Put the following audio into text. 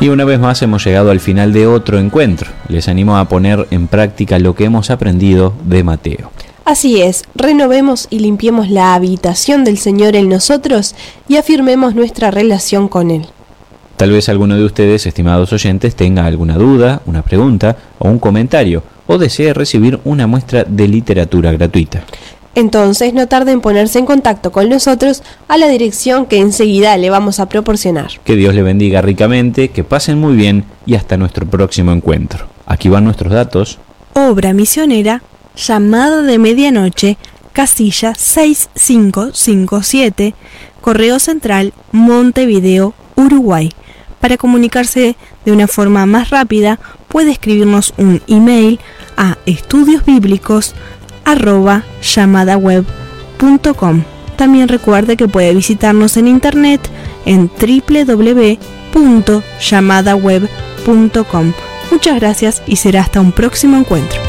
Y una vez más hemos llegado al final de otro encuentro. Les animo a poner en práctica lo que hemos aprendido de Mateo. Así es, renovemos y limpiemos la habitación del Señor en nosotros y afirmemos nuestra relación con Él. Tal vez alguno de ustedes, estimados oyentes, tenga alguna duda, una pregunta o un comentario, o desee recibir una muestra de literatura gratuita. Entonces no tarde en ponerse en contacto con nosotros a la dirección que enseguida le vamos a proporcionar. Que Dios le bendiga ricamente, que pasen muy bien y hasta nuestro próximo encuentro. Aquí van nuestros datos. Obra misionera, Llamada de Medianoche, casilla 6557, Correo Central, Montevideo, Uruguay. Para comunicarse de una forma más rápida, puede escribirnos un email a estudiosbiblicos@llamadaweb.com. También recuerde que puede visitarnos en internet en www.llamadaweb.com. Muchas gracias y será hasta un próximo encuentro.